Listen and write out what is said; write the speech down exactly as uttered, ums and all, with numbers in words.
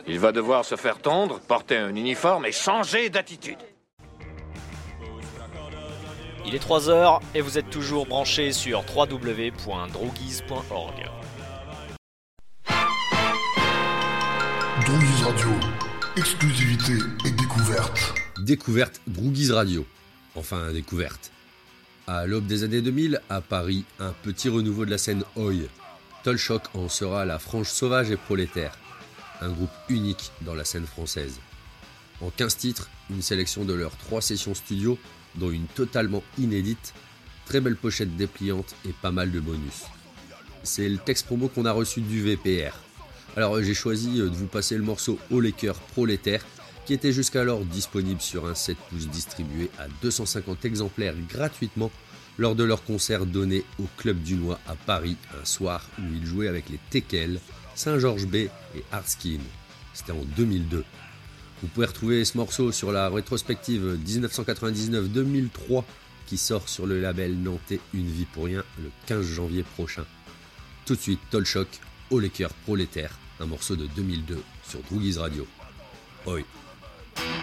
Il va devoir se faire tondre, porter un uniforme et changer d'attitude. Il est trois heures et vous êtes toujours branchés sur w w w point droogies point org. Droogies Radio, exclusivité et découverte. Découverte Droogies Radio. Enfin, découverte. À l'aube des années deux mille, à Paris, un petit renouveau de la scène Oi. Tolchoc en sera la frange sauvage et prolétaire. Un groupe unique dans la scène française. En quinze titres, une sélection de leurs trois sessions studio, dont une totalement inédite, très belle pochette dépliante et pas mal de bonus. C'est le texte promo qu'on a reçu du V P R. Alors j'ai choisi de vous passer le morceau Haut les cœurs prolétaires, qui était jusqu'alors disponible sur un sept pouces distribué à deux cent cinquante exemplaires gratuitement lors de leur concert donné au Club du Noix à Paris, un soir où ils jouaient avec les Tekel, Saint-Georges B et Hardskin. C'était en deux mille deux. Vous pouvez retrouver ce morceau sur la rétrospective dix-neuf cent quatre-vingt-dix-neuf deux mille trois qui sort sur le label nantais Une vie pour rien le quinze janvier prochain. Tout de suite, Tolchoc, Haut les cœurs prolétaires, un morceau de deux mille deux sur Droogies Radio. Oi.